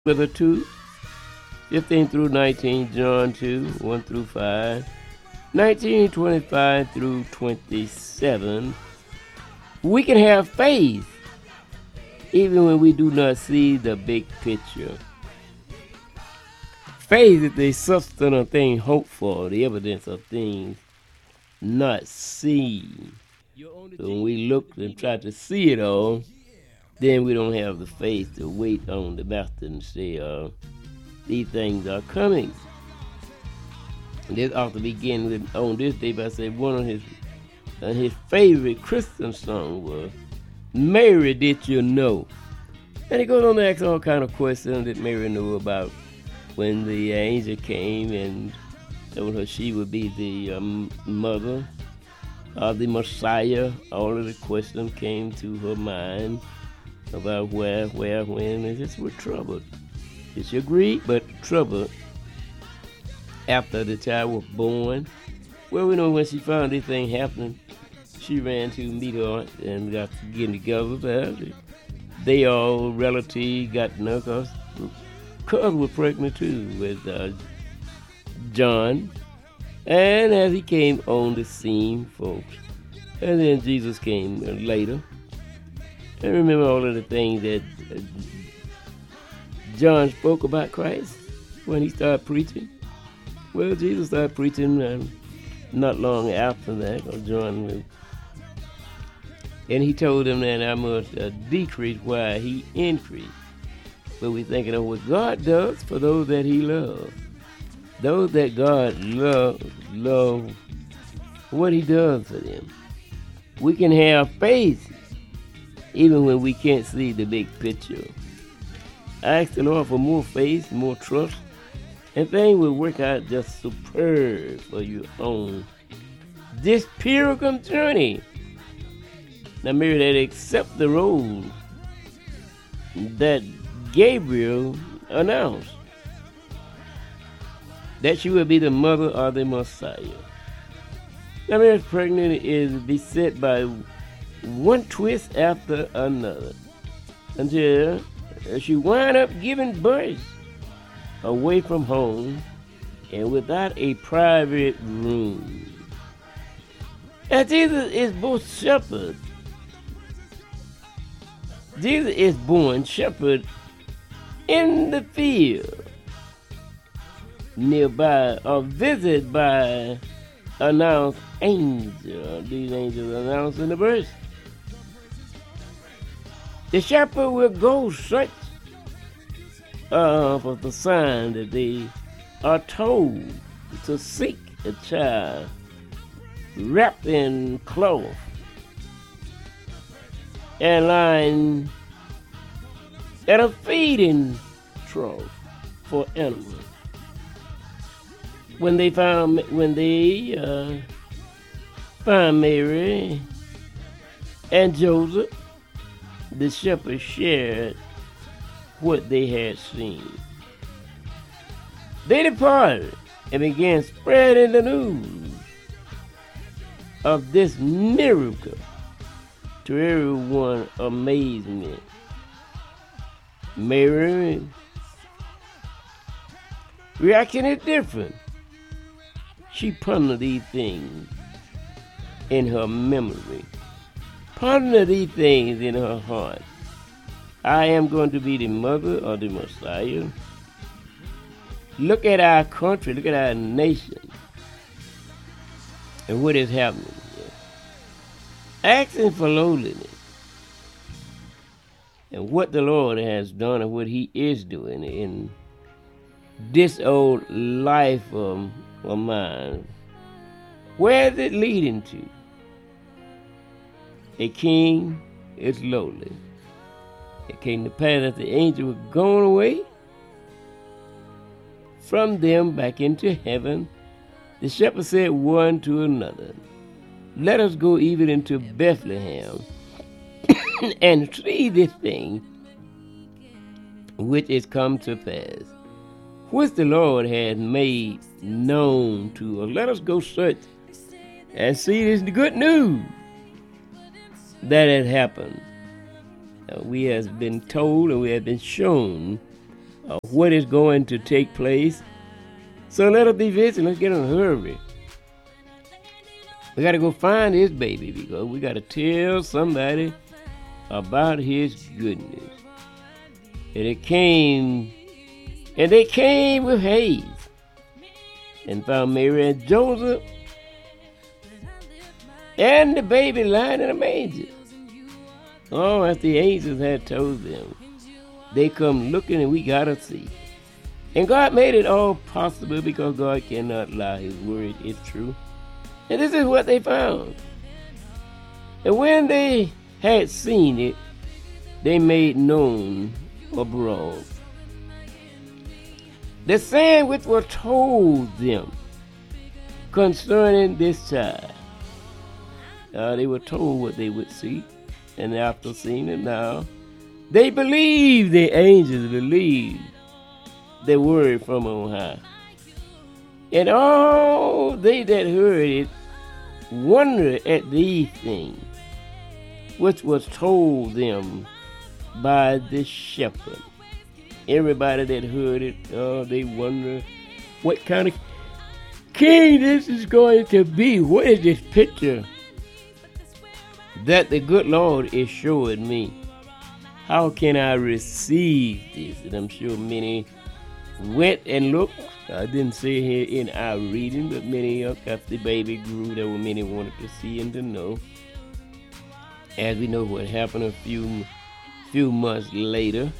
with a 2, 15 through 19, John 2, 1 through 5, 19, 25 through 27. We can have faith even when we do not see the big picture. Faith is the substance of things hoped for, the evidence of things not seen. So when we look and try to see it all, then we don't have the faith to wait on the master and say, these things are coming. And this ought to begin with, on this day by saying one of his favorite Christian songs was, Mary, did you know? And he goes on to ask all kind of questions that Mary knew about when the angel came and told her she would be the mother of the Messiah. All of the questions came to her mind about where, when, and just were troubled. She agreed, but troubled after the child was born. Well, we know when she found this thing happening, she ran to meet her aunt and got to get together. They all relatives got to know because Cuz was pregnant too with John. And as he came on the scene, folks, and then Jesus came later. And remember all of the things that John spoke about Christ when he started preaching. Well, Jesus started preaching not long after that, or John, and he told them that I must decrease while he increased. But we're thinking of what God does for those that he loves. Those that God love what he does for them. We can have faith even when we can't see the big picture. I ask the Lord for more faith, more trust, and things will work out just superb for you on this pilgrim journey. Now, Mary, that accept the role that Gabriel announced, that she will be the mother of the Messiah. Now, Mary's pregnant is beset by one twist after another until she wound up giving birth away from home and without a private room. And Jesus is both shepherd. Jesus is born shepherd in the field nearby, or visited by announced angel. These angels announcing the birth. The shepherd will go search for the sign that they are told to seek a child wrapped in cloth and lying at a feeding trough for animals. When they found Mary and Joseph, the shepherds shared what they had seen. They departed and began spreading the news of this miracle to everyone's amazement. Mary's reaction is different. She pondered these things in her memory. Ponder these things in her heart. I am going to be the mother of the Messiah. Look at our country, look at our nation, and what is happening here. Asking for lowliness, and what the Lord has done and what he is doing in this old life of mine. Where is it leading to? A king is lowly. It came to pass that the angel was gone away from them back into heaven. The shepherd said one to another, let us go even into Bethlehem and see this thing which is come to pass, which the Lord has made known to us. Let us go search and see this good news that has happened. We have been told and we have been shown what is going to take place. So let us be vigilant. Let's get in a hurry. We got to go find his baby because we got to tell somebody about his goodness. And they came with haste and found Mary and Joseph and the baby lying in a manger. Oh, as the angels had told them, they come looking and we got to see. And God made it all possible because God cannot lie. His word is true. And this is what they found. And when they had seen it, they made known abroad the saying which was told them concerning this child. They were told what they would see, and after seeing it now, they believed, the angels believed the word from on high. And all they that heard it wondered at these things which was told them by the shepherd. Everybody that heard it, they wonder what kind of king this is going to be. What is this picture that the good Lord is showing me? How can I receive this? And I'm sure many went and looked. I didn't say here in our reading, but many after the baby grew, there were many wanted to see and to know. As we know what happened a few months later.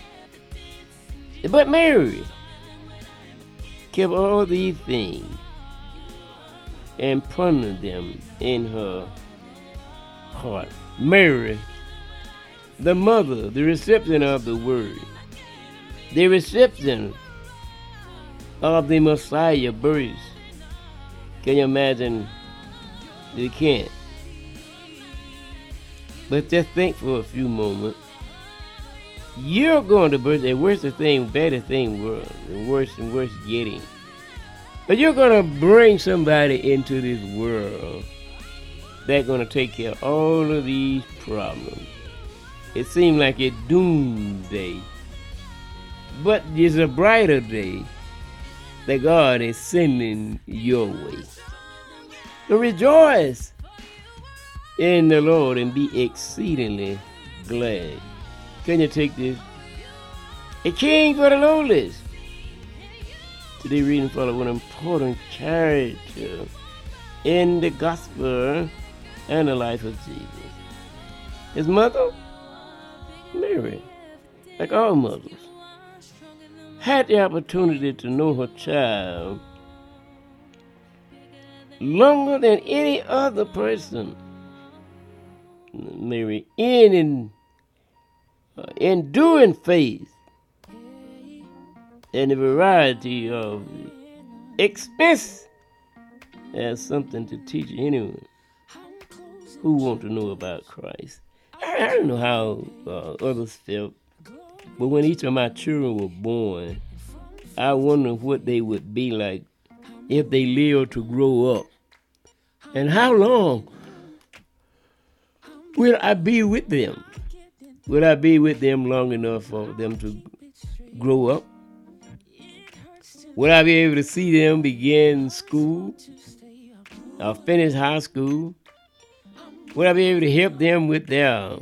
But Mary kept all these things and pondered them in her heart. Mary, the mother, the recipient of the word, the recipient of the Messiah birth. Can you imagine? You can't. But just think for a few moments. You're going to birth a worse thing, better thing world, the worse and worse getting. But you're going to bring somebody into this world that's going to take care of all of these problems. It seemed like a doomsday. But there's a brighter day that God is sending your way. So rejoice in the Lord and be exceedingly glad. Can you take this? A king for the lowlies. Today reading follow one important character in the gospel and the life of Jesus. His mother, Mary, like all mothers, had the opportunity to know her child longer than any other person. Mary, in enduring faith and a variety of expense has something to teach anyone who want to know about Christ. I don't know how others felt, but when each of my children were born, I wonder what they would be like if they lived to grow up. And how long will I be with them? Will I be with them long enough for them to grow up? Will I be able to see them begin school or finish high school? Will I be able to help them with their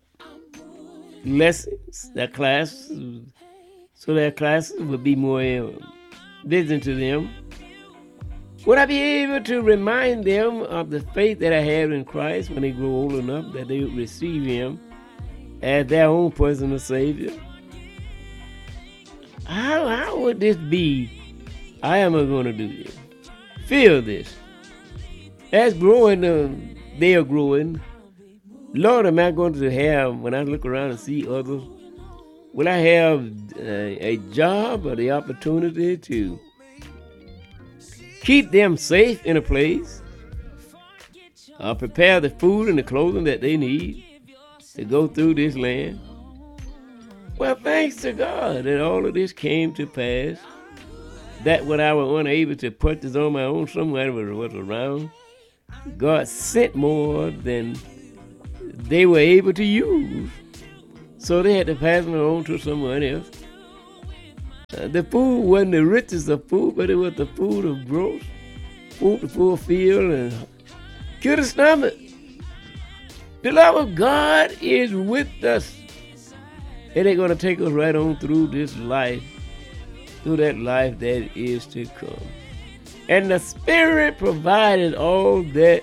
lessons, their classes, so their classes will be more visible to them? Would I be able to remind them of the faith that I have in Christ when they grow old enough that they would receive Him as their own personal Savior? How would this be? I am going to do this. Feel this. As growing, they are growing. Lord, am I going to have, when I look around and see others, will I have a job or the opportunity to keep them safe in a place? Prepare the food and the clothing that they need to go through this land? Well, thanks to God that all of this came to pass. That what I was unable to purchase on my own, somewhere was around, God sent more than they were able to use. So they had to pass me on to someone else. The food wasn't the richest of food, but it was the food of growth, food to fulfill and cure the stomach. The love of God is with us. It ain't going to take us right on through this life, through that life that is to come. And the Spirit provided all that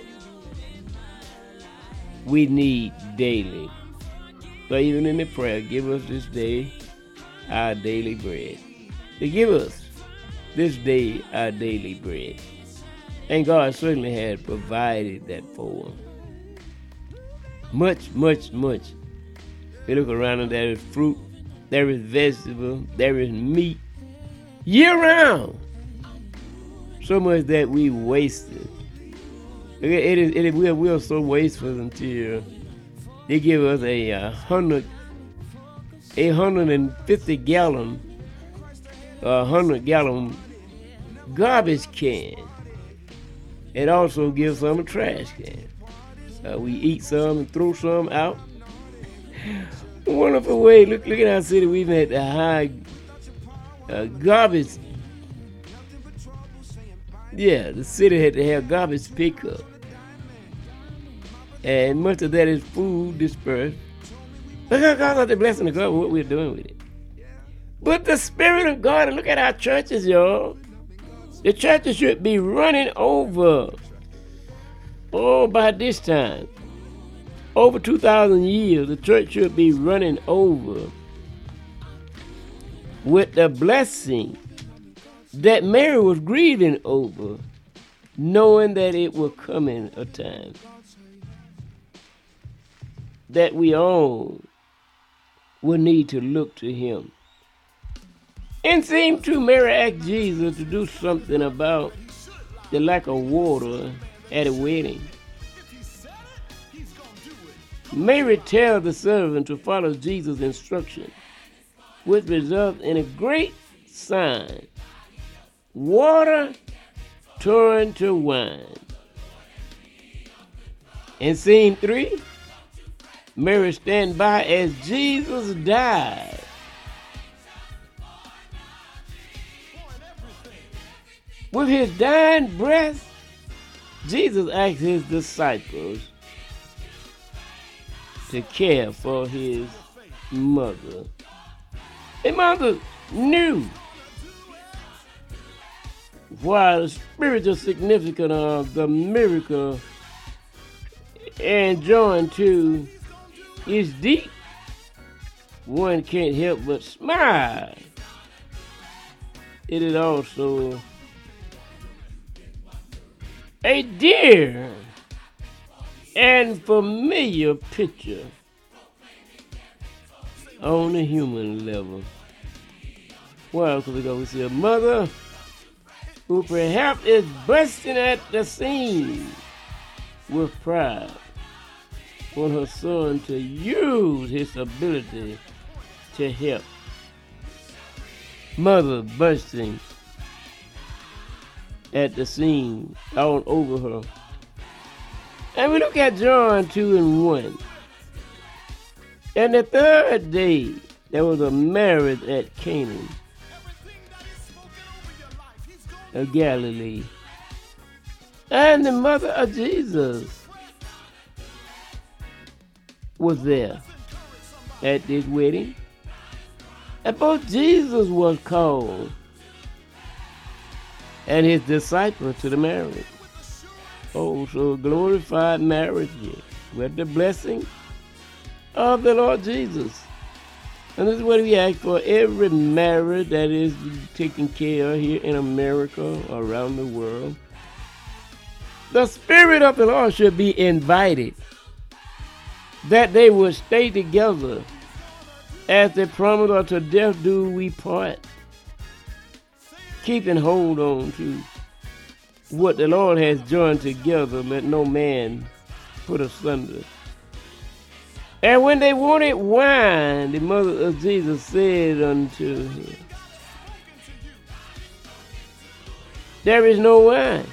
we need daily. So even in the prayer, give us this day our daily bread. To give us this day our daily bread. And God certainly had provided that for us. Much, much, much. We look around and there is fruit, there is vegetable, there is meat, year round. So much that we wasted. We are so wasteful until they give us a 150 gallon, 100-gallon garbage can. It also gives some a trash can. We eat some and throw some out. Wonderful way. Look at our city. We've had a high garbage. Yeah, the city had to have garbage pickup. And much of that is food dispersed. Look at God, the blessing of God, what we're doing with it. But the Spirit of God, and look at our churches, y'all. The churches should be running over. Oh, by this time, over 2,000 years, the church should be running over with the blessing that Mary was grieving over, knowing that it will come in a time that we all will need to look to him. And seemed to Mary ask Jesus to do something about the lack of water at a wedding. Mary tells the servant to follow Jesus' instruction, which results in a great sign. Water turned to wine. In scene 3, Mary stands by as Jesus died. With his dying breath, Jesus asked his disciples to care for his mother. His mother knew why the spiritual significance of the miracle and John 2 is deep. One can't help but smile. It is also a dear and familiar picture on a human level. Well, because we see a mother who perhaps is bursting at the seams with pride for her son to use his ability to help. Mother bursting at the seams all over her. And we look at John 2:1. And the third day there was a marriage at Cana of Galilee. And the mother of Jesus was there at this wedding. And both Jesus was called and his disciples to the marriage. Oh, so glorified marriage with the blessing of the Lord Jesus. And this is what we ask for every marriage that is taken care of here in America, around the world. The Spirit of the Lord should be invited, that they would stay together as they promise, unto death do we part, keeping hold on to what the Lord has joined together, let no man put asunder. And when they wanted wine, the mother of Jesus said unto him, there is no wine.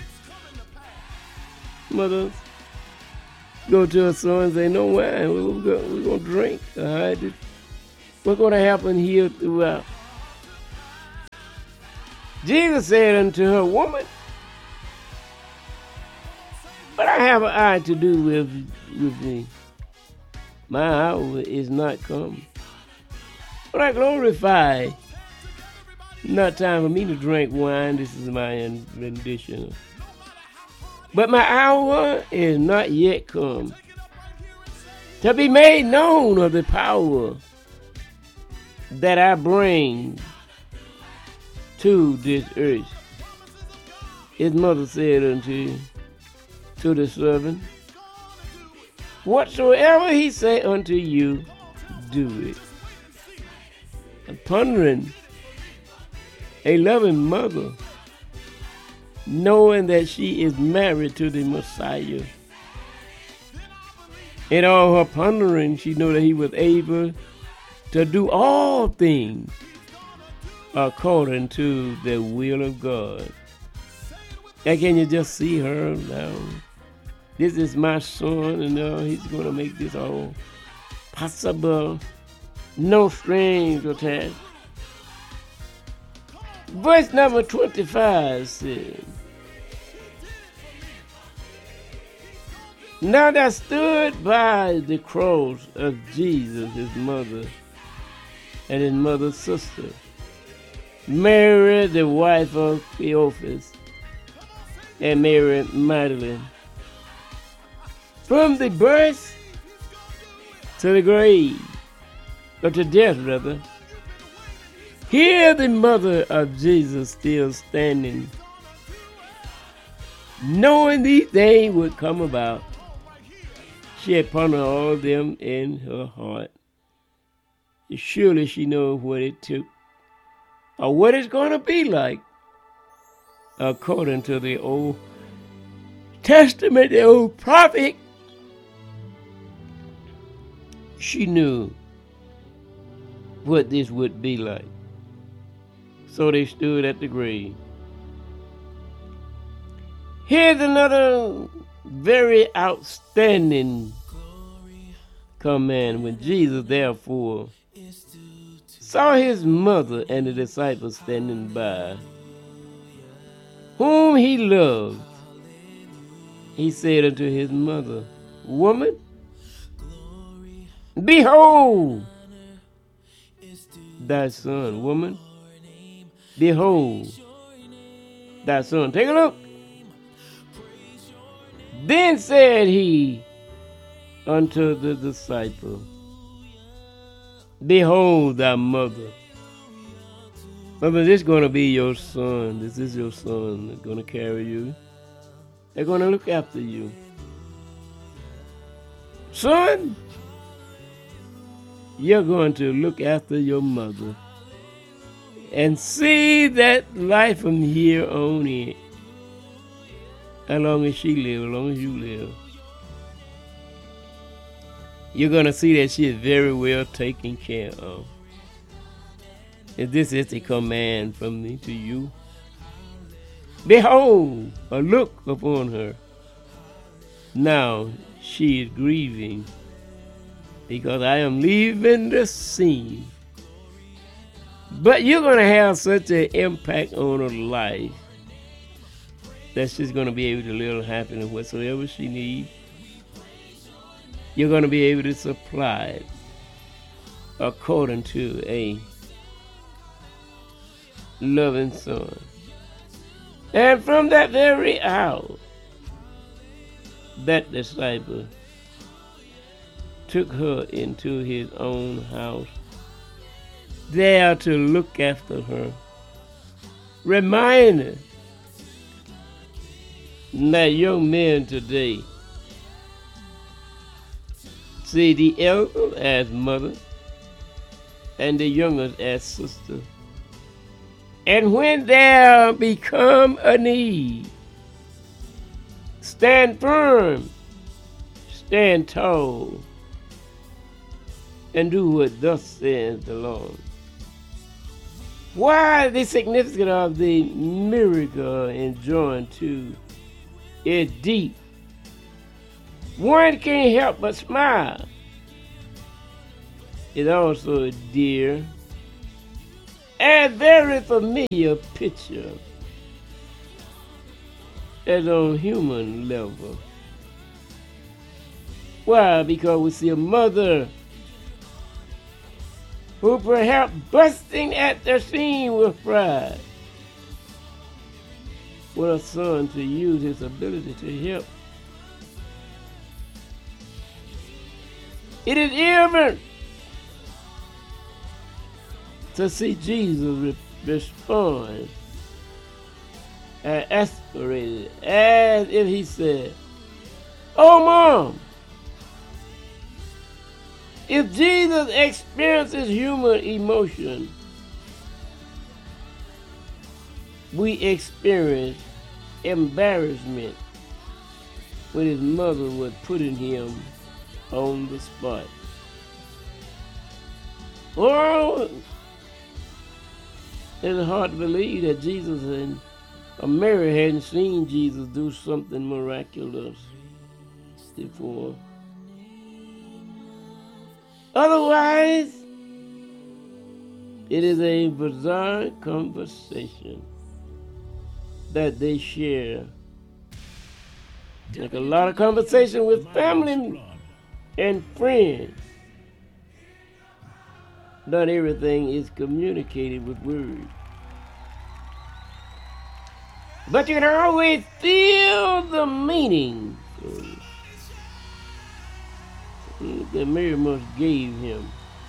Mothers go to her son and say, no wine, we're going to drink. What's going to happen here throughout? Jesus said unto her, Woman, what I have an eye to do with thee? My hour is not come. But I glorify. Not time for me to drink wine. This is my rendition. But my hour is not yet come to be made known of the power that I bring to this earth. His mother said to the servant, Whatsoever he say unto you, do it. And pondering, a loving mother, knowing that she is married to the Messiah. In all her pondering, she knew that he was able to do all things according to the will of God. And can you just see her now? This is my son, and he's going to make this all possible. No strings attached. Verse number 25 says, Now there stood by the cross of Jesus, his mother, and his mother's sister, Mary, the wife of Cleophas, and Mary Magdalene. From the birth to the grave, or to death rather, here the mother of Jesus still standing, knowing these things would come about. She had pondered all of them in her heart. Surely she knows what it took, or what it's going to be like, according to the Old Testament, the old prophet. She knew what this would be like. So they stood at the grave. Here's another very outstanding command. When Jesus therefore saw his mother and the disciples standing by, whom he loved, he said unto his mother, Woman, behold thy son. Woman, behold thy son. Take a look. Then said he unto the disciple, Behold thy mother. Mother, this is going to be your son. This is your son. They're going to carry you. They're going to look after you. Son, you're going to look after your mother and see that life from here on in. As long as she lives, as long as you live, you're going to see that she is very well taken care of. And this is the command from me to you. Behold, or look upon her. Now she is grieving, because I am leaving the scene. But you're going to have such an impact on her life that she's going to be able to live happy in whatsoever she needs. You're going to be able to supply it according to a loving son. And from that very hour, that disciple took her into his own house, there to look after her, remind her that young men today see the elder as mother and the younger as sister. And when there become a need, stand firm, stand tall, and do what thus says the Lord. Why the significance of the miracle in John 2 is deep. One can't help but smile. It's also dear a very familiar picture as on human level. Why? Because we see a mother who perhaps bursting at the seam with pride, with a son to use his ability to help. It is even to see Jesus respond and aspirated as if he said, "Oh, Mom." If Jesus experiences human emotion, we experience embarrassment when his mother was putting him on the spot. Oh, it's hard to believe that Jesus and Mary hadn't seen Jesus do something miraculous before. Otherwise, it is a bizarre conversation that they share. Like a lot of conversation with family and friends. Not everything is communicated with words. But you can always feel the meaning that Mary must gave him.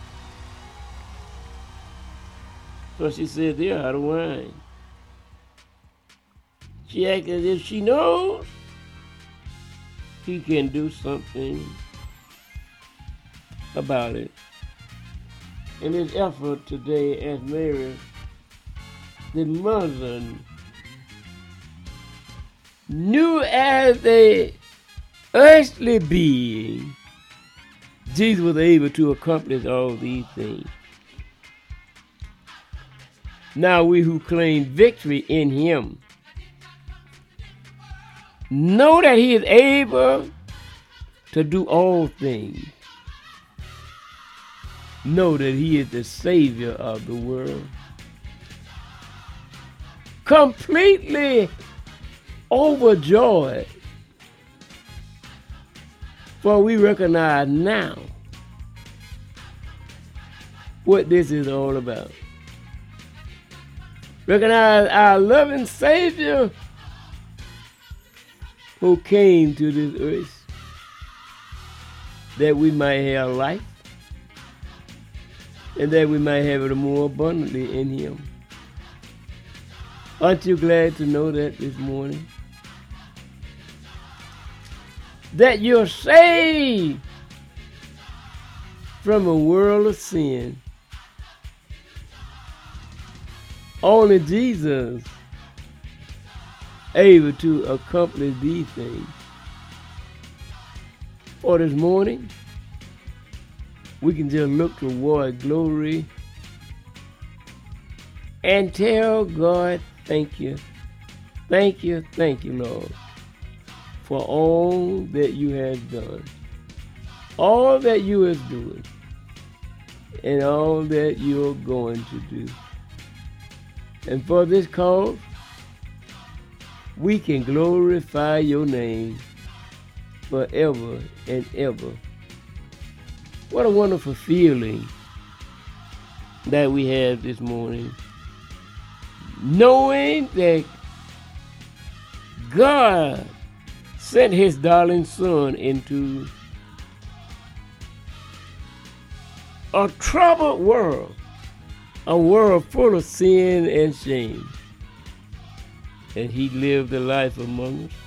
So she said, "They're out of wine." She acts as if she knows he can do something about it. In his effort today as Mary, the mother, knew as a earthly being, Jesus was able to accomplish all these things. Now we who claim victory in him know that he is able to do all things. Know that he is the Savior of the world. Completely overjoyed. For we recognize now what this is all about. Recognize our loving Savior who came to this earth that we might have life and that we might have it more abundantly in him. Aren't you glad to know that this morning? That you're saved from a world of sin. Only Jesus able to accomplish these things. For this morning, we can just look toward glory and tell God, thank you, thank you, thank you, Lord, for all that you have done, all that you are doing, and all that you're going to do. And for this cause, we can glorify your name forever and ever. What a wonderful feeling that we have this morning, knowing that God sent his darling son into a troubled world, a world full of sin and shame. And he lived a life among us.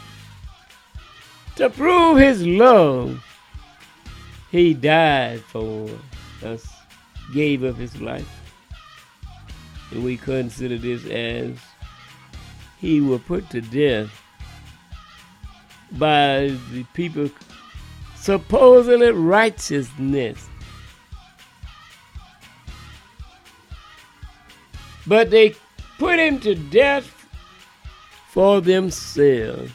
To prove his love, he died for us, gave up his life. And we consider this as he was put to death by the people supposedly righteousness. But they put him to death for themselves.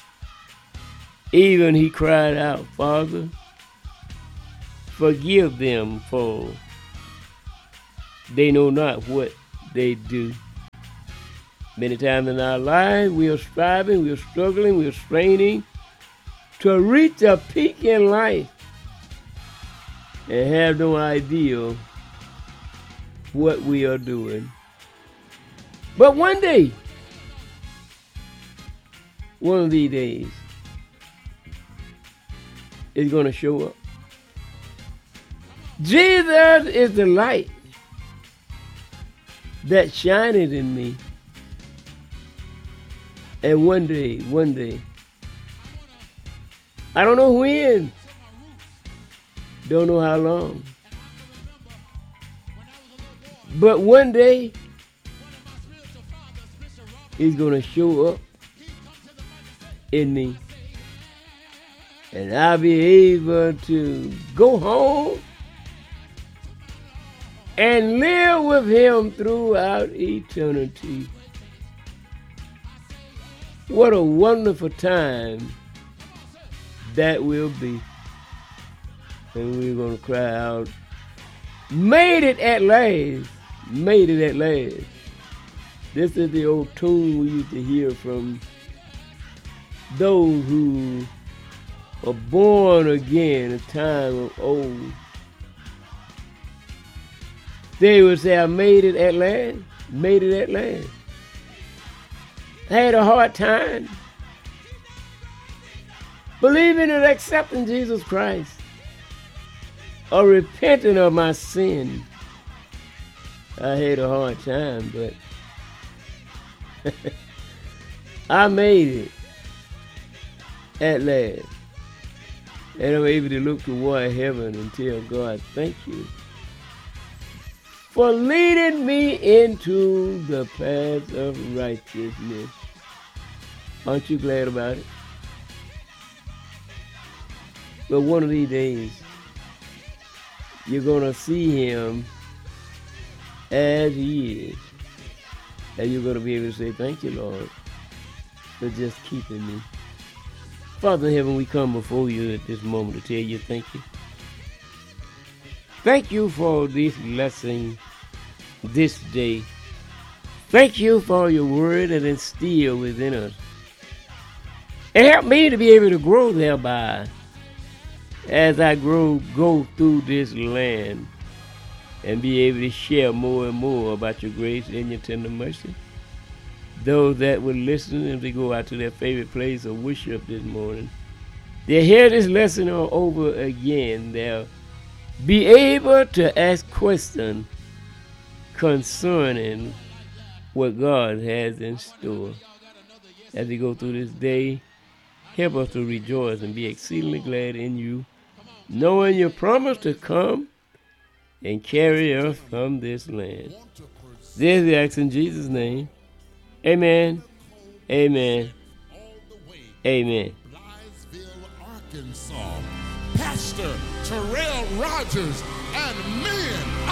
Even he cried out, "Father, forgive them, for they know not what they do. Many times in our lives, we are striving, we are struggling, we are straining to reach a peak in life and have no idea what we are doing. But one day, one of these days, it's going to show up. Jesus is the light that shineth in me. And one day, I don't know when, don't know how long, but one day, he's going to show up in me. And I'll be able to go home and live with him throughout eternity. What a wonderful time that will be. And we're going to cry out, made it at last, made it at last. This is the old tune we used to hear from those who are born again in time of old. They would say, I made it at last, made it at last. I had a hard time believing and accepting Jesus Christ, or repenting of my sin. I had a hard time, but I made it at last. And I'm able to look toward heaven and tell God, thank you for leading me into the path of righteousness. Aren't you glad about it? But one of these days, you're going to see him as he is. And you're going to be able to say, thank you, Lord, for just keeping me. Father in heaven, we come before you at this moment to tell you thank you. Thank you for this lesson this day. Thank you for your word that instilled within us. And help me to be able to grow thereby as I go through this land and be able to share more and more about your grace and your tender mercy. Those that will listen as they go out to their favorite place of worship this morning, they'll hear this lesson all over again. They'll be able to ask questions concerning what God has in store. As we go through this day, help us to rejoice and be exceedingly glad in you, knowing your promise to come and carry us from this land. This we ask in Jesus' name. Amen. Amen. Amen. Blytheville, Arkansas. Pastor Terrell Rogers and men